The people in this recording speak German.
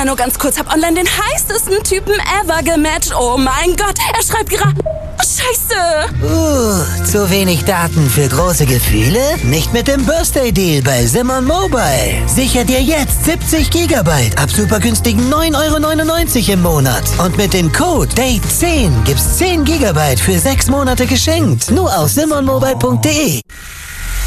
Na, nur ganz kurz, hab online den heißesten Typen ever gematcht. Oh mein Gott, er schreibt gerade... Scheiße! Zu wenig Daten für große Gefühle? Nicht mit dem Birthday-Deal bei Simon Mobile. Sicher dir jetzt 70 Gigabyte ab super günstigen 9,99 € im Monat. Und mit dem Code DATE10 gibt's 10 Gigabyte für 6 Monate geschenkt. Nur auf simonmobile.de.